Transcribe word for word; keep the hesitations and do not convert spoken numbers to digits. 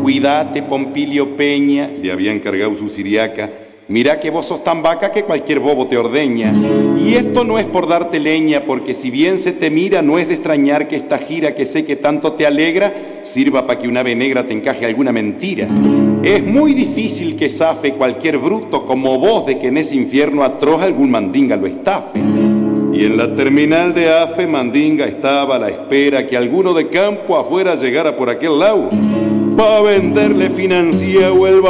Cuídate, Pompilio Peña, le había encargado su siriaca. Mira que vos sos tan vaca que cualquier bobo te ordeña. Y esto no es por darte leña, porque si bien se te mira, no es de extrañar que esta gira que sé que tanto te alegra sirva para que una ave negra te encaje alguna mentira. Es muy difícil que zafe cualquier bruto como vos de que en ese infierno atroz algún mandinga lo estafe. Y en la terminal de Afe, Mandinga estaba a la espera que alguno de campo afuera llegara por aquel lado pa' venderle financiado el